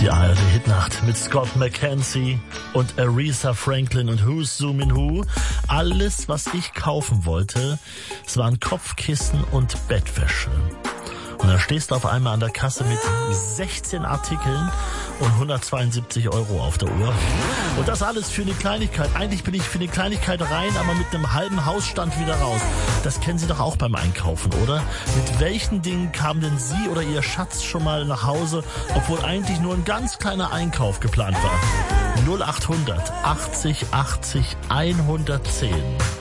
Die ARD-Hitnacht mit Scott McKenzie und Aretha Franklin und Who's Zoomin' Who. Alles, was ich kaufen wollte, es waren Kopfkissen und Bettwäsche. Und da stehst du auf einmal an der Kasse mit 16 Artikeln und 172 € auf der Uhr. Und das alles für eine Kleinigkeit. Eigentlich bin ich für eine Kleinigkeit rein, aber mit einem halben Hausstand wieder raus. Das kennen Sie doch auch beim Einkaufen, oder? Mit welchen Dingen kam denn Sie oder Ihr Schatz schon mal nach Hause, obwohl eigentlich nur ein ganz kleiner Einkauf geplant war? 0800 80 80 110.